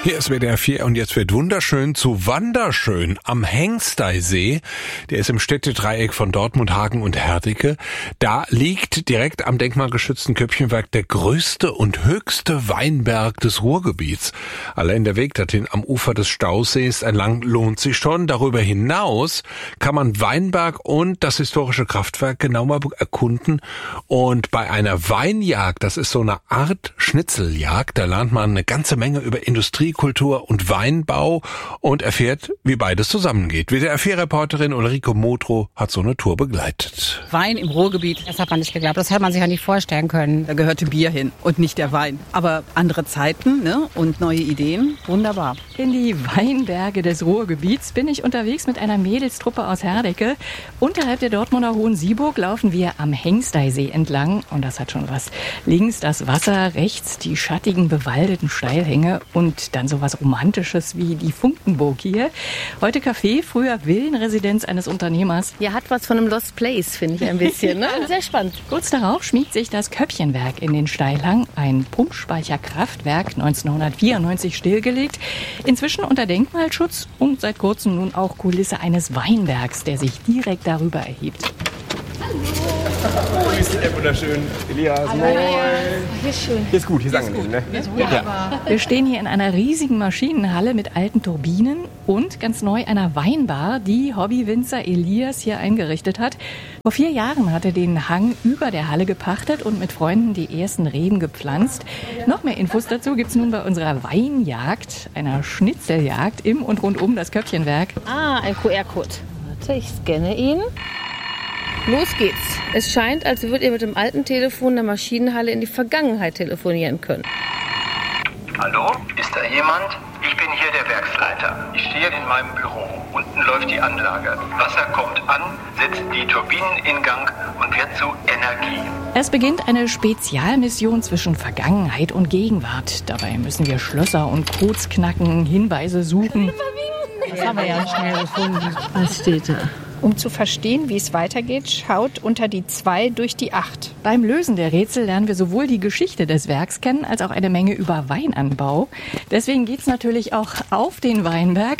Hier ist WDR 4 und jetzt wird wunderschön zu Wanderschön am Hengsteysee. Der ist im Städtedreieck von Dortmund, Hagen und Herdecke. Da liegt direkt am denkmalgeschützten Köppchenwerk der größte und höchste Weinberg des Ruhrgebiets. Allein der Weg dorthin am Ufer des Stausees entlang lohnt sich schon. Darüber hinaus kann man Weinberg und das historische Kraftwerk genauer erkunden. Und bei einer Weinjagd, das ist so eine Art Schnitzeljagd, da lernt man eine ganze Menge über Industriekultur und Weinbau und erfährt, wie beides zusammengeht. WDR 4-Reporterin Ulrike Modrow hat so eine Tour begleitet. Wein im Ruhrgebiet, das hat man nicht geglaubt. Das hätte man sich ja nicht vorstellen können. Da gehörte Bier hin und nicht der Wein. Aber andere Zeiten, ne? Und neue Ideen, wunderbar. In die Weinberge des Ruhrgebiets bin ich unterwegs mit einer Mädelstruppe aus Herdecke. Unterhalb der Dortmunder Hohensieburg laufen wir am Hengsteysee entlang. Und das hat schon was. Links das Wasser, rechts die schattigen, bewaldeten Steilhänge und dann so was Romantisches wie die Funkenburg hier. Heute Café, früher Villenresidenz eines Unternehmers. Ja, hat was von einem Lost Place, finde ich ein bisschen. Ne? Sehr spannend. Kurz darauf schmiegt sich das Köppchenwerk in den Steilhang. Ein Pumpspeicherkraftwerk, 1994 stillgelegt. Inzwischen unter Denkmalschutz und seit kurzem nun auch Kulisse eines Weinbergs, der sich direkt darüber erhebt. Grüß dich, wunderschön. Elias, moin. Hier ist schön. Hier ist gut, hier ist angenehm, ne? Ja. Wir stehen hier in einer riesigen Maschinenhalle mit alten Turbinen und ganz neu einer Weinbar, die Hobbywinzer Elias hier eingerichtet hat. Vor 4 Jahren hat er den Hang über der Halle gepachtet und mit Freunden die ersten Reben gepflanzt. Noch mehr Infos dazu gibt's nun bei unserer Weinjagd, einer Schnitzeljagd im und rund um das Köppchenwerk. Ah, ein QR-Code. Warte, ich scanne ihn. Los geht's. Es scheint, als würdet ihr mit dem alten Telefon der Maschinenhalle in die Vergangenheit telefonieren können. Hallo? Ist da jemand? Ich bin hier der Werksleiter. Ich stehe in meinem Büro. Unten läuft die Anlage. Wasser kommt an, setzt die Turbinen in Gang und wird zu Energie. Es beginnt eine Spezialmission zwischen Vergangenheit und Gegenwart. Dabei müssen wir Schlösser und Codes knacken, Hinweise suchen. Das haben wir ja schnell gefunden. Was steht da? Um zu verstehen, wie es weitergeht, schaut unter die 2 durch die 8. Beim Lösen der Rätsel lernen wir sowohl die Geschichte des Werks kennen, als auch eine Menge über Weinanbau. Deswegen geht's natürlich auch auf den Weinberg.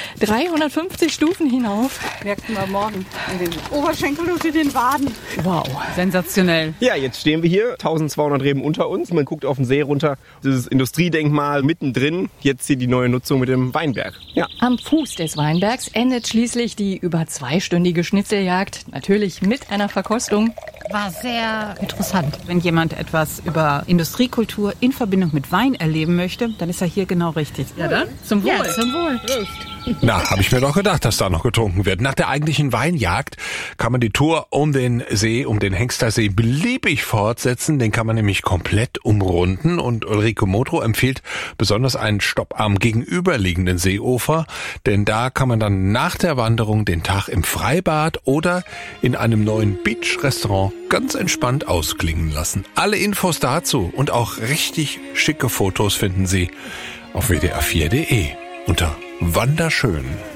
350 Stufen hinauf. Merken wir morgen in den Oberschenkel und in den Waden. Wow. Sensationell. Ja, jetzt stehen wir hier, 1200 Reben unter uns. Man guckt auf den See runter. Dieses Industriedenkmal mittendrin. Jetzt hier die neue Nutzung mit dem Weinberg. Ja. Am Fuß des Weinbergs endet schließlich die über 2-stündige Schnitzeljagd. Natürlich mit einer Verkostung. War sehr interessant. Wenn jemand etwas über Industriekultur in Verbindung mit Wein erleben möchte, dann ist er hier genau richtig. Ja, dann zum Wohl. Ja, zum Wohl. Na, habe ich mir doch gedacht, dass da noch getrunken wird. Nach der eigentlichen Weinjagd kann man die Tour um den See, um den Hengsteysee beliebig fortsetzen. Den kann man nämlich komplett umrunden. Und Ulrike Modrow empfiehlt besonders einen Stopp am gegenüberliegenden Seeufer. Denn da kann man dann nach der Wanderung den Tag im Freibad oder in einem neuen Beach-Restaurant ganz entspannt ausklingen lassen. Alle Infos dazu und auch richtig schicke Fotos finden Sie auf wdr4.de unter Wanderschön.